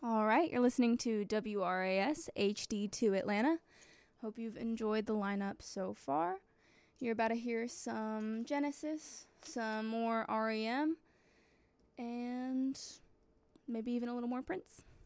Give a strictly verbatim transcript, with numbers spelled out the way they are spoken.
All right, you're listening to W R A S H D two Atlanta. Hope you've enjoyed the lineup so far. You're about to hear some Genesis, some more R E M, and maybe even a little more Prince.